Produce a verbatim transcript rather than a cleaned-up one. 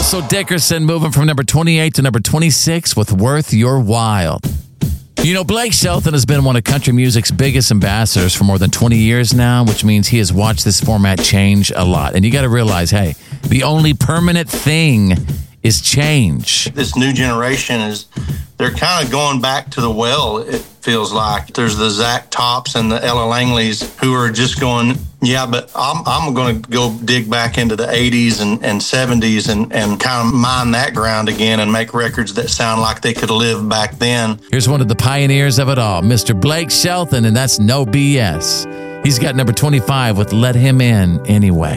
Russell Dickerson moving from number twenty-eight to number twenty-six with Worth Your While. You know, Blake Shelton has been one of country music's biggest ambassadors for more than twenty years now, which means he has watched this format change a lot. And you got to realize, hey, the only permanent thing is change. This new generation is, they're kind of going back to the well, it feels like. There's the Zach Tops and the Ella Langleys who are just going, yeah, but I'm I'm going to go dig back into the eighties and, and seventies and, and kind of mine that ground again and make records that sound like they could live back then. Here's one of the pioneers of it all, Mister Blake Shelton, and that's no B S. He's got number twenty-five with Let Him In Anyway.